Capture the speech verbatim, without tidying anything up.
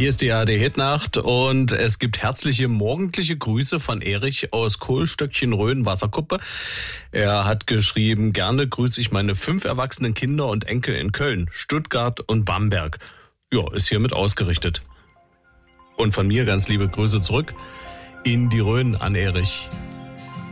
Hier ist die A R D-Hitnacht und es gibt herzliche morgendliche Grüße von Erich aus Kohlstöckchen Rhön Wasserkuppe. Er hat geschrieben, gerne grüße ich meine fünf erwachsenen Kinder und Enkel in Köln, Stuttgart und Bamberg. Ja, ist hiermit ausgerichtet. Und von mir ganz liebe Grüße zurück in die Rhön an Erich.